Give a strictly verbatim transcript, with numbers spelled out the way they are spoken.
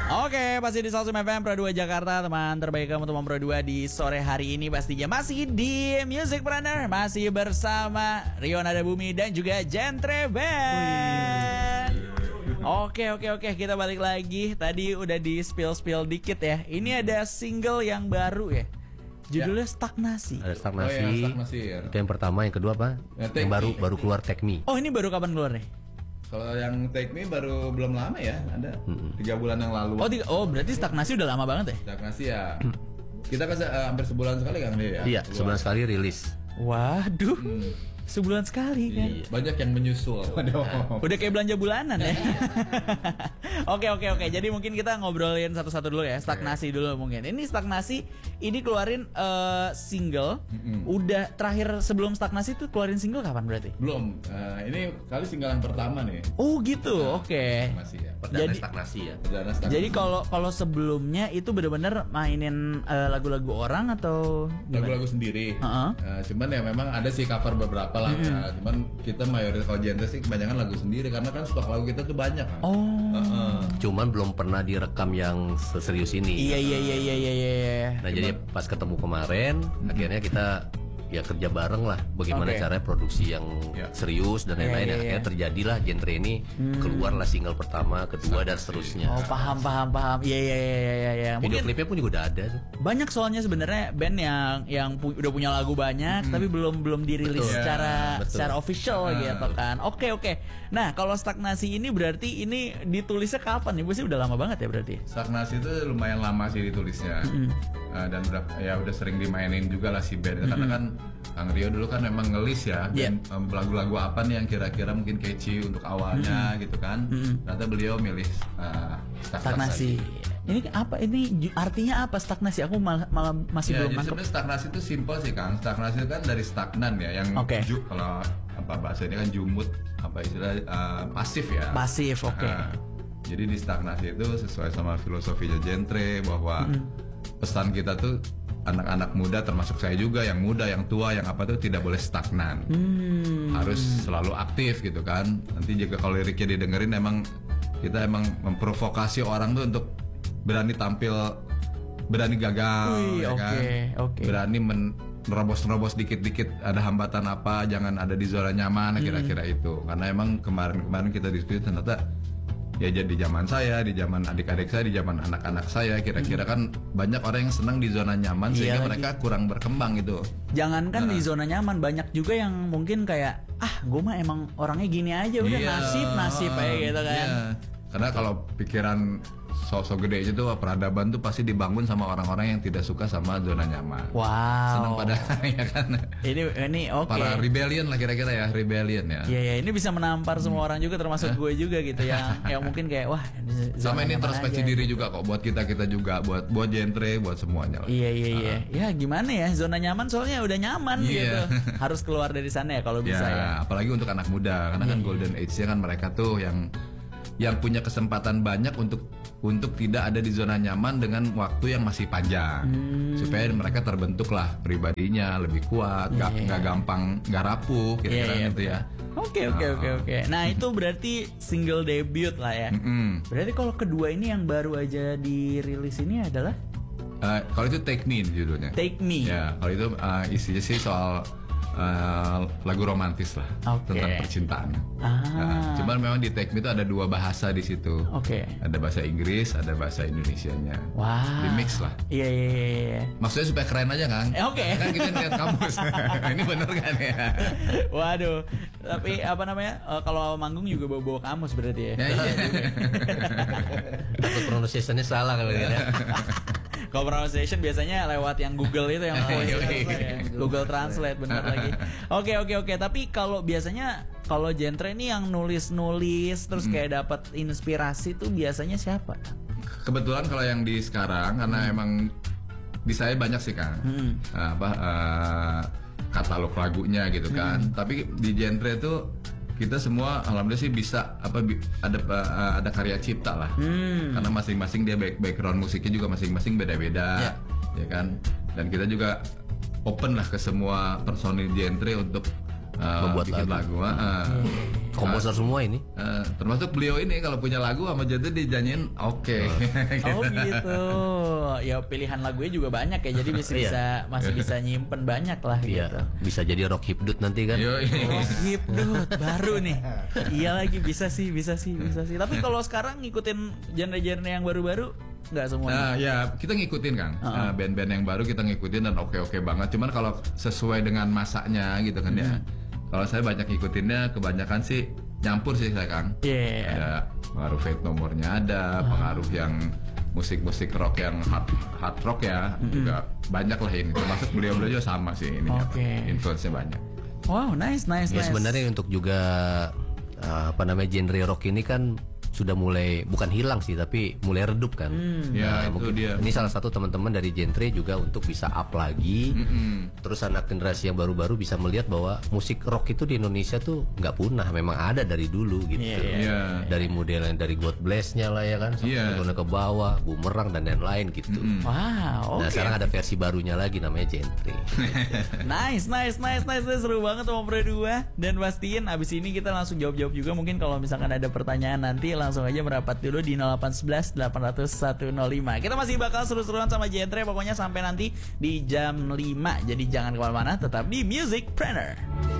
Oke, pasti di Salsum F M Pro dua Jakarta, teman terbaik kamu teman Pro dua di sore hari ini pastinya masih di Musicpreneur, masih bersama Rio Nada Bumi dan juga Gentre Band. Oke oke oke, kita balik lagi. Tadi udah di spill spill dikit ya. Ini ada single yang baru ya. Judulnya ya. Stagnasi. Ada stagnasi. Oh, ya, stagnasi ya. Itu yang pertama, yang kedua apa? Ya, yang baru baru keluar Take Me. Oh, ini baru kapan keluar nih? Kalau yang Take Me baru belum lama ya, ada tiga bulan yang lalu. Oh, tiga, oh berarti stagnasi udah lama banget ya? Stagnasi ya. Kita kan uh, hampir sebulan sekali kan dia ya. Iya, keluar. sebulan sekali rilis. Waduh, Hmm. sebulan sekali kan? Iya. Banyak yang menyusul. Udah kayak belanja bulanan ya. Oke oke oke. Jadi mungkin kita ngobrolin satu-satu dulu ya. Stagnasi dulu mungkin. Ini stagnasi ini keluarin uh, single. Mm-mm. Udah terakhir sebelum stagnasi tuh keluarin single kapan berarti? Belum. Uh, ini kali single yang pertama nih. Oh gitu. Oke. Okay. Masih ya. Perdana Jadi- stagnasi ya. Perdana stagnasi. Jadi kalau kalau sebelumnya itu bener-bener mainin uh, lagu-lagu orang atau gimana? lagu-lagu sendiri. Uh-uh. Uh, cuman ya memang ada sih cover beberapa lah. Mm-hmm. Ya. Cuman kita mayoritas kalau genre sih kebanyakan lagu sendiri karena kan stok lagu kita tuh banyak kan. Oh. Uh-uh. Cuman belum pernah direkam yang seserius ini. Iya iya iya iya iya iya. Nah, jadi pas ketemu kemarin, akhirnya kita ya kerja bareng lah bagaimana Oke. caranya produksi yang Ya. serius dan Iya, lain-lain. iya, Akhirnya iya. terjadilah genre ini, keluarlah single pertama, kedua dan seterusnya. Oh paham paham paham. Iya iya iya iya iya. Video Mungkin klipnya pun juga udah ada tuh. banyak soalnya sebenarnya band yang yang pu- udah punya lagu banyak tapi belum belum dirilis Betul. secara Ya, betul. secara official Ah. gitu kan. Oke oke. Nah, kalau stagnasi ini berarti ini ditulisnya kapan nih? Gue sih udah lama banget ya berarti. Stagnasi itu lumayan lama sih ditulisnya. Uh, dan udah ya udah sering dimainin juga lah si band karena kan Kang Rio dulu kan memang ngelis ya Iya. band, um, lagu-lagu apa nih yang kira-kira mungkin catchy untuk awalnya gitu kan. Ternyata beliau milih uh, Stagnasi. Ini apa ini ju- artinya apa stagnasi? Aku malah, malah masih Ya, belum jadi nangkep. sebenarnya stagnasi itu simpel sih Kang. Stagnasi itu kan dari stagnan ya, yang Oke. ju- kalau apa bahasa ini kan jumut, apa istilah uh, pasif ya. Pasif, oke. Nah, jadi di stagnasi itu sesuai sama filosofinya Gentre bahwa pesan kita tuh anak-anak muda termasuk saya juga yang muda, yang tua, yang apa tuh tidak boleh stagnan. Hmm. Harus selalu aktif gitu kan. Nanti juga kalau liriknya didengerin emang kita emang memprovokasi orang tuh untuk berani tampil, berani gagal, Wih, ya oke, kan? oke. Berani men- nerobos-nerobos dikit-dikit ada hambatan apa, jangan ada di zona nyaman, kira-kira itu. Karena emang kemarin-kemarin kita diskusi ternyata ya jadi zaman saya, di zaman adik-adik saya, di zaman anak-anak saya, kira-kira kan banyak orang yang senang di zona nyaman Iya sehingga lagi. mereka kurang berkembang gitu. Jangankan di zona nyaman, banyak juga yang mungkin kayak ah, gue mah emang orangnya gini aja udah Iya. nasib nasib aja gitu kan. Iya. Karena kalau pikiran sosok gede itu peradaban tuh pasti dibangun sama orang-orang yang tidak suka sama zona nyaman. Wow. Senang pada ya kan. Ini ini oke. Para rebellion lah kira-kira ya, rebellion ya. Iya ya, ini bisa menampar semua orang juga termasuk gue juga gitu yang yang mungkin kayak wah ini zona Sama ini nyaman introspeksi aja. diri juga kok buat kita-kita juga, buat buat genre, buat semuanya lah. Iya iya iya. Ya gimana ya, zona nyaman soalnya udah nyaman Iya. gitu. Harus keluar dari sana ya kalau bisa ya. Ya, apalagi untuk anak muda karena kan golden age-nya kan mereka tuh yang yang punya kesempatan banyak untuk untuk tidak ada di zona nyaman dengan waktu yang masih panjang supaya mereka terbentuklah pribadinya lebih kuat, nggak Iya. nggak gampang nggak rapuh kira-kira Iya, iya. gitu ya. Oke oke oke oke. Nah, itu berarti single debut lah ya. Mm-mm. Berarti kalau kedua ini yang baru aja dirilis ini adalah Eh, kalau itu Take Me judulnya. Take Me. Ya, kalau itu eh, isinya sih soal eh, lagu romantis lah Oke. tentang percintaan. Ah. Nah, cuman memang di Take Me itu ada dua bahasa di situ. Oke. Ada bahasa Inggris, ada bahasa Indonesianya. Wah. Di mix lah. Iya iya iya. iya. Maksudnya supaya keren aja kan? Eh, oke. Kan kita lihat kamus. Ini bener kan ya? Waduh. Tapi apa namanya? eh, kalau manggung juga bawa-bawa kamus berarti ya. Ya, iya. Takut pronunciation-nya salah kali ya. Kalau pronunciation biasanya lewat yang Google itu yang voice Iya. Google Translate bener lagi. Oke oke oke. Tapi kalau biasanya kalau genre ini yang nulis-nulis terus kayak dapat inspirasi tuh biasanya siapa? Kebetulan kalau yang di sekarang karena emang di saya banyak sih kan. Hmm. Apa eh, katalog lagunya gitu kan. Tapi di genre itu kita semua alhamdulillah sih bisa apa bi- ada eh, ada karya cipta lah. Hmm. Karena masing-masing dia back- background musiknya juga masing-masing beda-beda, ya kan. Dan kita juga open lah ke semua personil genre untuk uh, Membuat bikin lagu. lagu. Uh, Komposer semua ini. uh, termasuk beliau ini kalau punya lagu sama Genre dijanjiin oke. Oh gitu. Ya pilihan lagunya juga banyak ya. Jadi bisa, Iya. bisa masih bisa nyimpen banyak lah Iya, gitu. bisa jadi rock hipdut nanti kan. Yo, Oh, hipdut baru nih. Iya lagi bisa sih, bisa sih, bisa sih. Tapi kalau sekarang ngikutin genre-genre yang baru-baru nggak semuanya. Nah, ya kita ngikutin Kang. Nah, band-band yang baru kita ngikutin dan oke-oke banget. Cuman kalau sesuai dengan masanya gitu kan ya. Kalau saya banyak ngikutinnya kebanyakan sih nyampur sih saya Kang. Iya. Ada pengaruh Fate No More-nya ada, pengaruh yang musik-musik rock yang hard, hard rock ya juga banyak lah ini. Termasuk beliau-beliau juga sama sih ini. Oke. Influence-nya banyak. Wow, nice, nice, Ya nice. sebenarnya untuk juga uh, apa namanya genre rock ini kan sudah mulai bukan hilang sih tapi mulai redup kan. Ya, itu mungkin dia. Ini salah satu teman-teman dari genre juga untuk bisa up lagi. Mm-mm. Terus anak generasi yang baru-baru bisa melihat bahwa musik rock itu di Indonesia tuh nggak punah, memang ada dari dulu gitu. Iya, iya, Iya. Dari model yang dari God Bless-nya lah ya kan, sampai Iya. turun ke bawah, Bumerang dan lain-lain gitu. Wow, oke. Nah sekarang ada versi barunya lagi namanya genre. Nice, nice, nice, nice, nice. Seru banget sama berdua. Dan pastiin abis ini kita langsung jawab-jawab juga. Mungkin kalau misalkan ada pertanyaan nanti langsung aja merapat dulu di nol delapan satu satu delapan nol nol satu nol lima. Kita masih bakal seru-seruan sama genre pokoknya sampai nanti di jam lima. Jadi jangan kemana-mana, tetap di Music Planner.